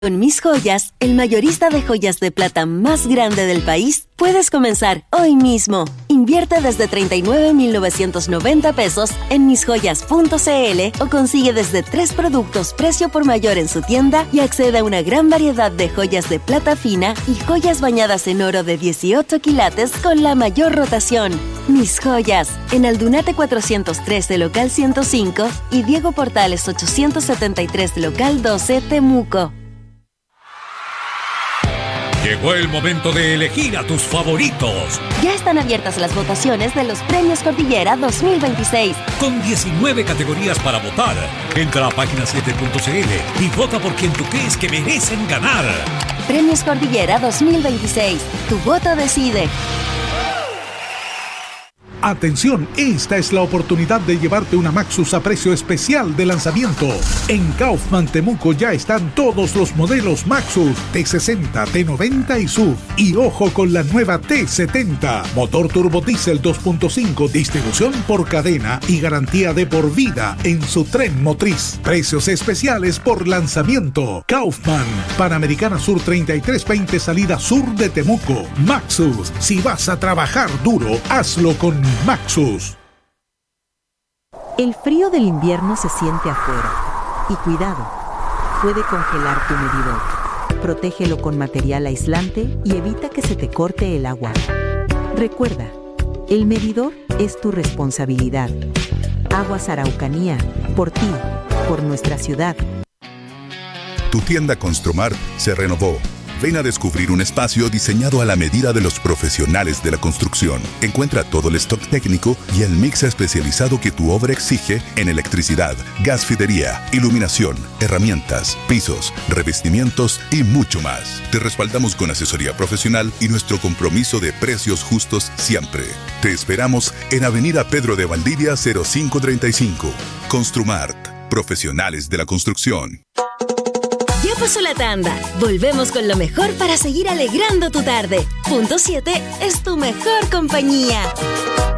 Con Mis Joyas, el mayorista de joyas de plata más grande del país, puedes comenzar hoy mismo. Invierte desde 39,990 pesos en misjoyas.cl o consigue desde 3 productos precio por mayor en su tienda y accede a una gran variedad de joyas de plata fina y joyas bañadas en oro de 18 quilates con la mayor rotación. Mis Joyas, en Aldunate 413, local 105 y Diego Portales 873, local 12, Temuco. Llegó el momento de elegir a tus favoritos. Ya están abiertas las votaciones de los Premios Cordillera 2026. Con 19 categorías para votar. Entra a página7.cl y vota por quien tú crees que merecen ganar. Premios Cordillera 2026. Tu voto decide. Atención, esta es la oportunidad de llevarte una Maxus a precio especial de lanzamiento. En Kaufman Temuco ya están todos los modelos Maxus T60, T90 y SUV. Y ojo con la nueva T70, motor turbo diésel 2.5, distribución por cadena y garantía de por vida en su tren motriz. Precios especiales por lanzamiento. Kaufman, Panamericana Sur 3320, salida sur de Temuco. Maxus, si vas a trabajar duro, hazlo con Maxus. El frío del invierno se siente afuera. Y cuidado, puede congelar tu medidor. Protégelo con material aislante y evita que se te corte el agua. Recuerda, el medidor es tu responsabilidad. Aguas Araucanía, por ti, por nuestra ciudad. Tu tienda Construmart se renovó. Ven a descubrir un espacio diseñado a la medida de los profesionales de la construcción. Encuentra todo el stock técnico y el mix especializado que tu obra exige en electricidad, gasfidería, iluminación, herramientas, pisos, revestimientos y mucho más. Te respaldamos con asesoría profesional y nuestro compromiso de precios justos siempre. Te esperamos en Avenida Pedro de Valdivia 0535. Construmart, profesionales de la construcción. Ya pasó la tanda. Volvemos con lo mejor para seguir alegrando tu tarde. Punto 7 es tu mejor compañía.